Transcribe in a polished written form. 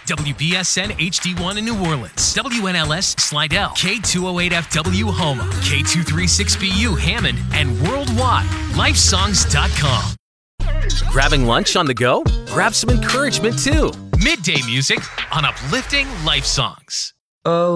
WBSN HD1 in New Orleans, WNLS Slidell, K208FW Houma, K236BU Hammond, and worldwide, lifesongs.com. Grabbing lunch on the go? Grab some encouragement too. Midday music on Uplifting Life Songs. Oh.